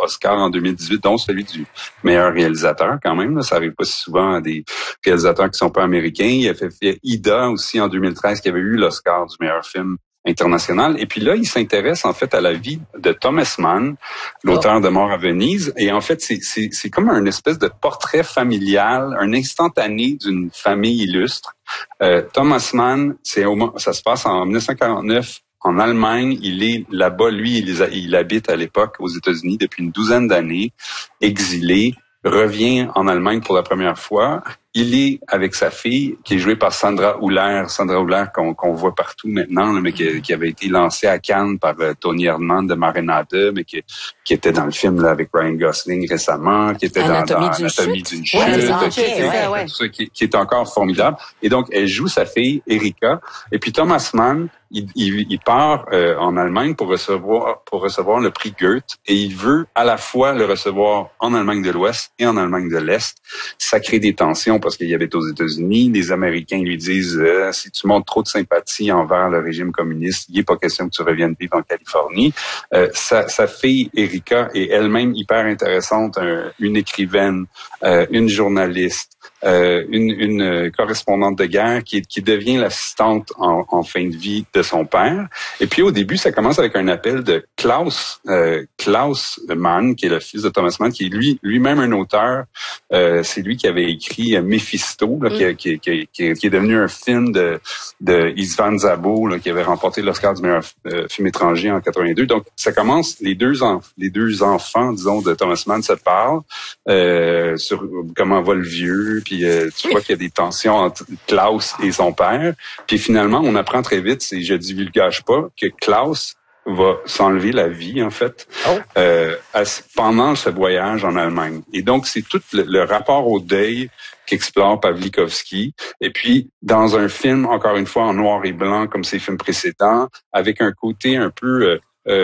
Oscars en 2018, dont celui du meilleur réalisateur quand même. Là. Ça arrive pas si souvent à des réalisateurs qui sont pas américains. Il a fait Ida aussi en 2013 qui avait eu l'Oscar du meilleur film international. Et puis là, il s'intéresse en fait à la vie de Thomas Mann, l'auteur de Mort à Venise. Et en fait, c'est comme un espèce de portrait familial, un instantané d'une famille illustre. Thomas Mann, ça se passe en 1949 en Allemagne. Il est là-bas, lui, il habite à l'époque aux États-Unis depuis une douzaine d'années, exilé, revient en Allemagne pour la première fois. Il est avec sa fille, qui est jouée par Sandra Hüller qu'on voit partout maintenant, là, mais qui avait été lancée à Cannes par Tony Erdmann de Marinade, mais qui était dans le film là, avec Ryan Gosling récemment, qui était dans Anatomie d'une chute, qui est encore formidable. Et donc, elle joue sa fille, Erika. Et puis Thomas Mann, il part en Allemagne pour recevoir le prix Goethe, et il veut à la fois le recevoir en Allemagne de l'Ouest et en Allemagne de l'Est. Ça crée des tensions parce qu'il y avait aux États-Unis. Les Américains lui disent si tu montres trop de sympathie envers le régime communiste, il n'est pas question que tu reviennes vivre en Californie. Sa fille Erika est elle-même hyper intéressante, une écrivaine, une journaliste, une correspondante de guerre qui devient l'assistante en fin de vie de son père. Et puis au début, ça commence avec un appel de Klaus Mann, qui est le fils de Thomas Mann, qui est lui-même un auteur. C'est lui qui avait écrit Mephisto, là, qui est devenu un film de Istvan Szabo, là, qui avait remporté l'Oscar du meilleur film étranger en 82. Donc ça commence, les deux enfants, disons, de Thomas Mann se parlent sur comment va le vieux, puis tu vois qu'il y a des tensions entre Klaus et son père. Puis finalement, on apprend très vite, je divulgage pas, que Klaus va s'enlever la vie, en fait, pendant ce voyage en Allemagne. Et donc, c'est tout le rapport au deuil qu'explore Pawlikowski. Et puis, dans un film, encore une fois, en noir et blanc, comme ses films précédents, avec un côté un peu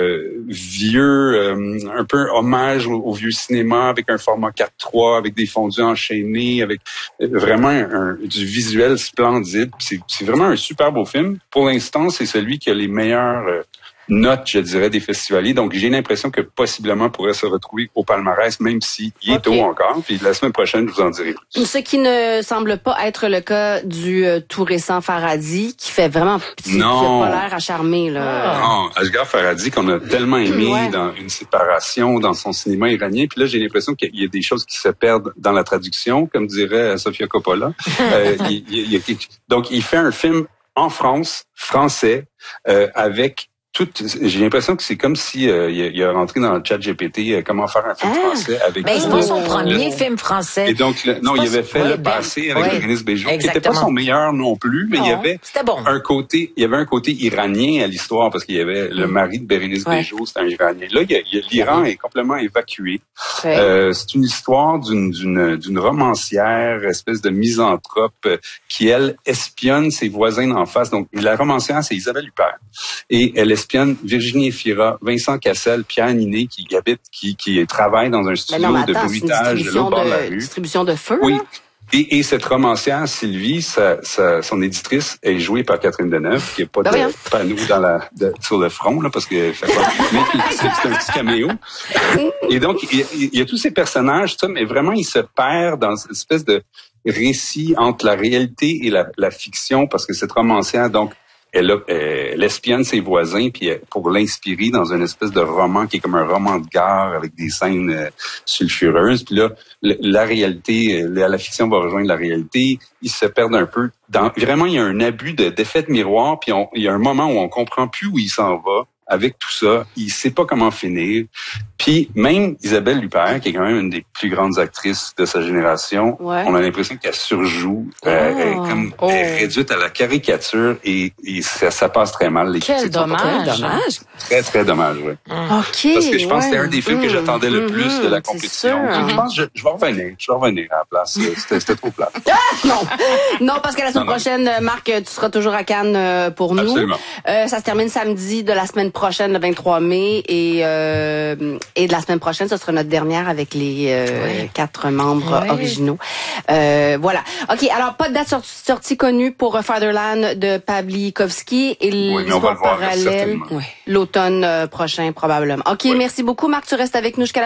vieux, un peu hommage au vieux cinéma, avec un format 4:3, avec des fondus enchaînés, avec vraiment du visuel splendide. C'est vraiment un super beau film. Pour l'instant, c'est celui qui a les meilleures notes, je dirais, des festivaliers. Donc, j'ai l'impression que possiblement pourrait se retrouver au palmarès, même s'il est tôt encore. Puis la semaine prochaine, je vous en dirai plus. Ce qui ne semble pas être le cas du tout récent Farhadi, qui fait vraiment qui a pas l'air à charmer, là. Non, Asghar Farhadi, qu'on a tellement aimé dans Une séparation, dans son cinéma iranien. Puis là, j'ai l'impression qu'il y a des choses qui se perdent dans la traduction, comme dirait Sofia Coppola. Donc, il fait un film en français, avec j'ai l'impression que c'est comme si il a rentré dans le chat GPT comment faire un film français avec. Mais c'est pas son premier film français. Et donc il avait fait Le Passé avec Bérénice Bejo, qui n'était pas son meilleur non plus, mais il y avait un côté iranien à l'histoire parce qu'il y avait le mari de Bérénice Bejo, c'était un Iranien. Là, l'Iran est complètement évacué. C'est une histoire d'une romancière, espèce de misanthrope qui elle espionne ses voisins d'en face. Donc la romancière, c'est Isabelle Huppert, et elle espionne Virginie Efira, Vincent Cassel, Pierre Ninet qui travaille dans un studio de bruitage de l'autre bord de la rue. Distribution de feu. Oui. Et cette romancière, Sylvie, son éditrice, est jouée par Catherine Deneuve, qui est pas de panneau sur le front, là, parce que c'est un petit caméo. Et donc, il y a tous ces personnages, mais vraiment, ils se perdent dans cette espèce de récit entre la réalité et la fiction, parce que cette romancière, donc, elle espionne ses voisins puis pour l'inspirer dans une espèce de roman qui est comme un roman de gare avec des scènes sulfureuses. Puis là, la réalité, la fiction va rejoindre la réalité. Ils se perdent un peu. Vraiment, il y a un abus d'effet de miroir. Puis il y a un moment où on comprend plus où il s'en va. Avec tout ça, il sait pas comment finir. Puis même Isabelle Huppert, qui est quand même une des plus grandes actrices de sa génération, on a l'impression qu'elle surjoue, elle est réduite à la caricature et ça passe très mal. Quel dommage. Très, très dommage, oui. OK. Parce que je pense que c'était un des films que j'attendais le plus de la compétition. Je pense que je vais revenir à la place. C'était trop plat. Non, parce que la semaine prochaine, Marc, tu seras toujours à Cannes pour nous. Absolument. Ça se termine samedi de la semaine prochaine, le 23 mai, et de la semaine prochaine, ce sera notre dernière avec les 4 membres originaux. Voilà. OK, alors pas de date sortie connue pour Fatherland de Pawlikowski et l'histoire parallèle l'automne prochain probablement. OK, merci beaucoup Marc, tu restes avec nous jusqu'à la